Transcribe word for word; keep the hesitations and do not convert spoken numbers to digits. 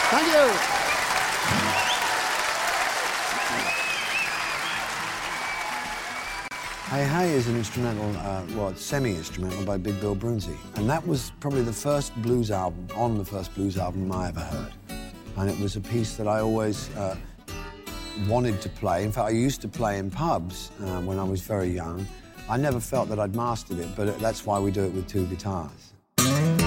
Thank you. Hey Hey is an instrumental, uh, well, semi-instrumental by Big Bill Broonzy. And that was probably the first blues album, on the first blues album I ever heard. And it was a piece that I always uh, wanted to play. In fact, I used to play in pubs uh, when I was very young. I never felt that I'd mastered it, but that's why we do it with two guitars.